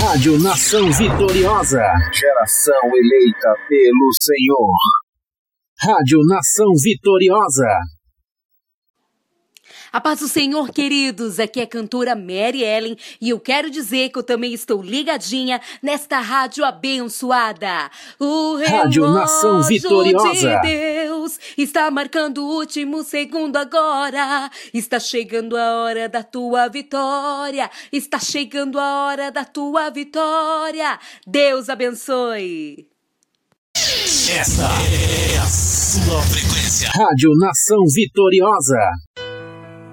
Rádio Nação Vitoriosa. Geração eleita pelo Senhor. Rádio Nação Vitoriosa. A paz do Senhor, queridos, aqui é a cantora Mary Ellen e eu quero dizer que eu também estou ligadinha nesta rádio abençoada. O Rádio Nação Vitoriosa de Deus está marcando o último segundo agora. Está chegando a hora da tua vitória. Está chegando a hora da tua vitória. Deus abençoe. Esta é a sua frequência. Rádio Nação Vitoriosa.